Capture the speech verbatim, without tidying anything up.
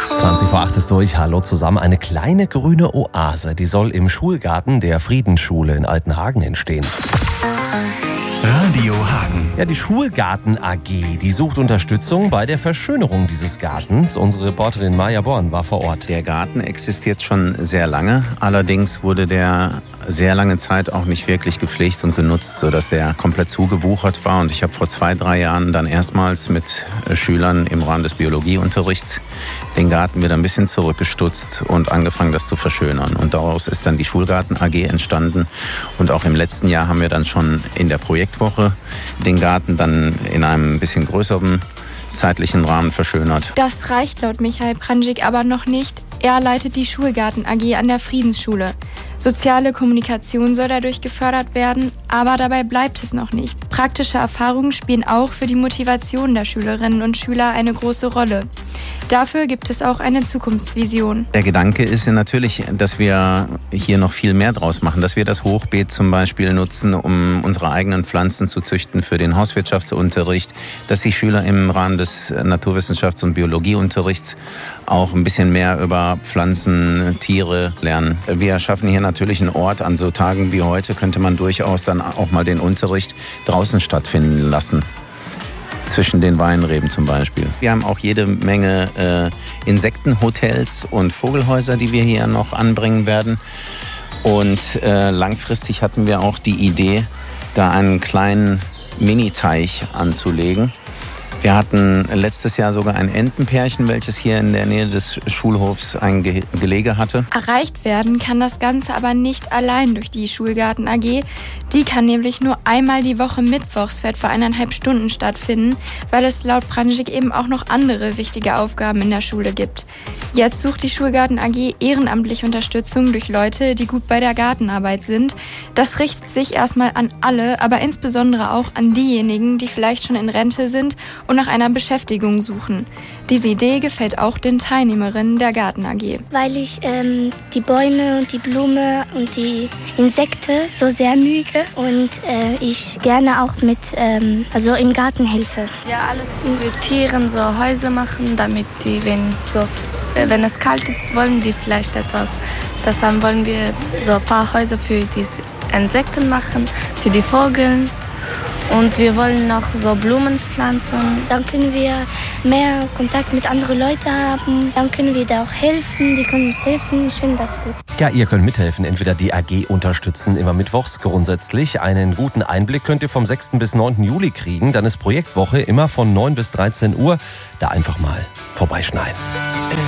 zwanzig vor acht ist durch. Hallo zusammen. Eine kleine grüne Oase, die soll im Schulgarten der Friedensschule in Altenhagen entstehen. Radio Hagen. Ja, die Schulgarten A G, die sucht Unterstützung bei der Verschönerung dieses Gartens. Unsere Reporterin Maja Born war vor Ort. Der Garten existiert schon sehr lange. Allerdings wurde der sehr lange Zeit auch nicht wirklich gepflegt und genutzt, sodass der komplett zugewuchert war. Und ich habe vor zwei, drei Jahren dann erstmals mit Schülern im Rahmen des Biologieunterrichts den Garten wieder ein bisschen zurückgestutzt und angefangen, das zu verschönern. Und daraus ist dann die Schulgarten A G entstanden. Und auch im letzten Jahr haben wir dann schon in der Projektwoche den Garten dann in einem bisschen größeren zeitlichen Rahmen verschönert. Das reicht laut Michael Pranjic aber noch nicht. Er leitet die Schulgarten A G an der Friedensschule. Soziale Kommunikation soll dadurch gefördert werden, aber dabei bleibt es noch nicht. Praktische Erfahrungen spielen auch für die Motivation der Schülerinnen und Schüler eine große Rolle. Dafür gibt es auch eine Zukunftsvision. Der Gedanke ist natürlich, dass wir hier noch viel mehr draus machen, dass wir das Hochbeet zum Beispiel nutzen, um unsere eigenen Pflanzen zu züchten für den Hauswirtschaftsunterricht, dass die Schüler im Rahmen des Naturwissenschafts- und Biologieunterrichts auch ein bisschen mehr über Pflanzen, Tiere lernen. Wir schaffen hier natürlich einen Ort. An so Tagen wie heute könnte man durchaus dann auch mal den Unterricht draußen stattfinden lassen. Zwischen den Weinreben zum Beispiel. Wir haben auch jede Menge äh, Insektenhotels und Vogelhäuser, die wir hier noch anbringen werden. Und äh, langfristig hatten wir auch die Idee, da einen kleinen Mini-Teich anzulegen. Wir hatten letztes Jahr sogar ein Entenpärchen, welches hier in der Nähe des Schulhofs ein Ge- Gelege hatte. Erreicht werden kann das Ganze aber nicht allein durch die Schulgarten A G. Die kann nämlich nur einmal die Woche mittwochs für etwa eineinhalb Stunden stattfinden, weil es laut Pranjic eben auch noch andere wichtige Aufgaben in der Schule gibt. Jetzt sucht die Schulgarten A G ehrenamtliche Unterstützung durch Leute, die gut bei der Gartenarbeit sind. Das richtet sich erstmal an alle, aber insbesondere auch an diejenigen, die vielleicht schon in Rente sind und nach einer Beschäftigung suchen. Diese Idee gefällt auch den Teilnehmerinnen der Garten A G. Weil ich ähm, die Bäume und die Blume und die Insekten so sehr möge und äh, ich gerne auch mit ähm, also im Garten helfe. Ja, alles für Tiere, so Häuser machen, damit die, wenn, so, äh, wenn es kalt ist, wollen die vielleicht etwas. Deshalb wollen wir so ein paar Häuser für die Insekten machen, für die Vögel. Und wir wollen noch so Blumen pflanzen. Dann können wir mehr Kontakt mit anderen Leuten haben. Dann können wir da auch helfen. Die können uns helfen. Ich finde das gut. Ja, ihr könnt mithelfen, entweder die A G unterstützen, immer mittwochs grundsätzlich. Einen guten Einblick könnt ihr vom sechsten bis neunten Juli kriegen. Dann ist Projektwoche immer von neun bis dreizehn Uhr. Da einfach mal vorbeischneiden.